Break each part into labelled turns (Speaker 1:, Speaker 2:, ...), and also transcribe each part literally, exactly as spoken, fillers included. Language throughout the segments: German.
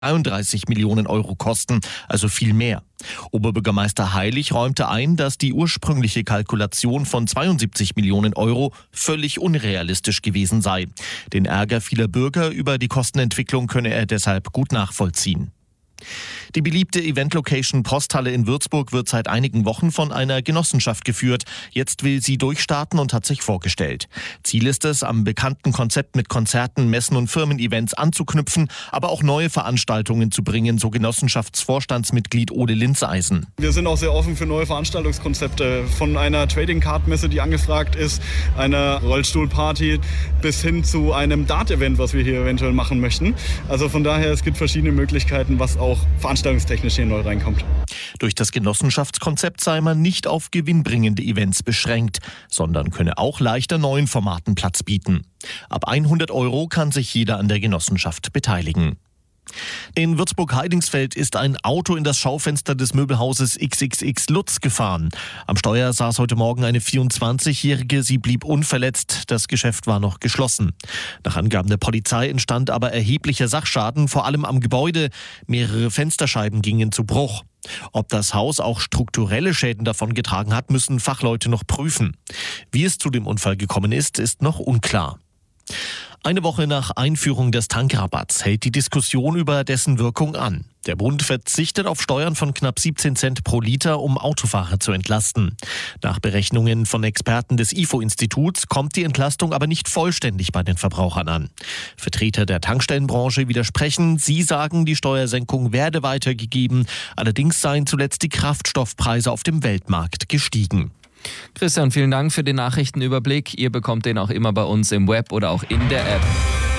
Speaker 1: dreiunddreißig Millionen Euro kosten, also viel mehr. Oberbürgermeister Heilig räumte ein, dass die ursprüngliche Kalkulation von zweiundsiebzig Millionen Euro völlig unrealistisch gewesen sei. Den Ärger vieler Bürger über die Kostenentwicklung könne er deshalb gut nachvollziehen. Die beliebte Event-Location Posthalle in Würzburg wird seit einigen Wochen von einer Genossenschaft geführt. Jetzt will sie durchstarten und hat sich vorgestellt. Ziel ist es, am bekannten Konzept mit Konzerten, Messen und Firmen-Events anzuknüpfen, aber auch neue Veranstaltungen zu bringen, so Genossenschaftsvorstandsmitglied Ole Linzeisen.
Speaker 2: Wir sind auch sehr offen für neue Veranstaltungskonzepte. Von einer Trading-Card-Messe, die angefragt ist, einer Rollstuhlparty bis hin zu einem Dart-Event, was wir hier eventuell machen möchten. Also von daher, es gibt verschiedene Möglichkeiten, was auch veranstaltungstechnisch hier neu reinkommt.
Speaker 1: Durch das Genossenschaftskonzept sei man nicht auf gewinnbringende Events beschränkt, sondern könne auch leichter neuen Formaten Platz bieten. Ab hundert Euro kann sich jeder an der Genossenschaft beteiligen. In Würzburg-Heidingsfeld ist ein Auto in das Schaufenster des Möbelhauses X X X Lutz gefahren. Am Steuer saß heute Morgen eine vierundzwanzigjährige, sie blieb unverletzt, das Geschäft war noch geschlossen. Nach Angaben der Polizei entstand aber erheblicher Sachschaden, vor allem am Gebäude. Mehrere Fensterscheiben gingen zu Bruch. Ob das Haus auch strukturelle Schäden davongetragen hat, müssen Fachleute noch prüfen. Wie es zu dem Unfall gekommen ist, ist noch unklar. Eine Woche nach Einführung des Tankrabatts hält die Diskussion über dessen Wirkung an. Der Bund verzichtet auf Steuern von knapp siebzehn Cent pro Liter, um Autofahrer zu entlasten. Nach Berechnungen von Experten des I F O-Instituts kommt die Entlastung aber nicht vollständig bei den Verbrauchern an. Vertreter der Tankstellenbranche widersprechen. Sie sagen, die Steuersenkung werde weitergegeben. Allerdings seien zuletzt die Kraftstoffpreise auf dem Weltmarkt gestiegen.
Speaker 3: Christian, vielen Dank für den Nachrichtenüberblick. Ihr bekommt den auch immer bei uns im Web oder auch in der App.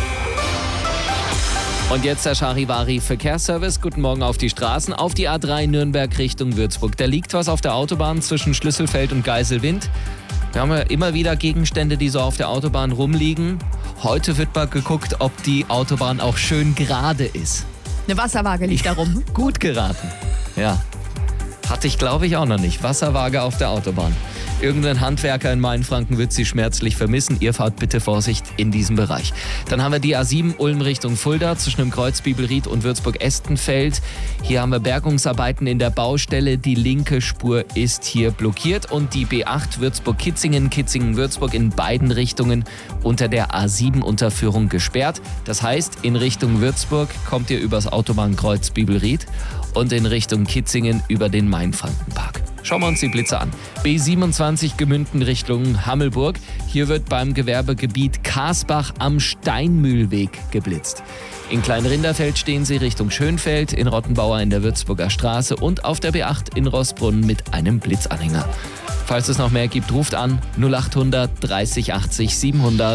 Speaker 3: Und jetzt der Charivari Verkehrsservice. Guten Morgen auf die Straßen. Auf die A drei Nürnberg Richtung Würzburg. Da liegt was auf der Autobahn zwischen Schlüsselfeld und Geiselwind. Wir haben ja immer wieder Gegenstände, die so auf der Autobahn rumliegen. Heute wird mal geguckt, ob die Autobahn auch schön gerade ist.
Speaker 4: Eine Wasserwaage liegt da rum.
Speaker 3: Gut geraten. Ja. Hatte ich, glaube ich, auch noch nicht. Wasserwaage auf der Autobahn. Irgendein Handwerker in Mainfranken wird sie schmerzlich vermissen. Ihr fahrt bitte Vorsicht in diesem Bereich. Dann haben wir die A sieben Ulm Richtung Fulda zwischen dem Kreuz Bibelried und Würzburg-Estenfeld. Hier haben wir Bergungsarbeiten in der Baustelle. Die linke Spur ist hier blockiert. Und die B acht Würzburg-Kitzingen, Kitzingen-Würzburg in beiden Richtungen unter der A sieben Unterführung gesperrt. Das heißt, in Richtung Würzburg kommt ihr übers Autobahnkreuz Bibelried und in Richtung Kitzingen über den Mainfrankenpark. Schauen wir uns die Blitze an. B siebenundzwanzig Gemünden Richtung Hammelburg. Hier wird beim Gewerbegebiet Karsbach am Steinmühlweg geblitzt. In Kleinrinderfeld stehen sie Richtung Schönfeld, in Rottenbauer in der Würzburger Straße und auf der B acht in Roßbrunn mit einem Blitzanhänger. Falls es noch mehr gibt, ruft an null achthundert dreißig achtzig siebenhundert.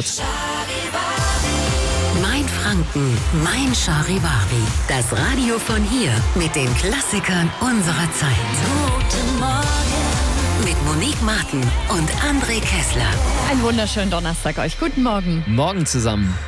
Speaker 5: Mainfranken, mein Charivari. Das Radio von hier mit den Klassikern unserer Zeit. Guten Morgen. Mit Monique Martin und André Kessler.
Speaker 4: Einen wunderschönen Donnerstag euch. Guten Morgen.
Speaker 3: Morgen zusammen.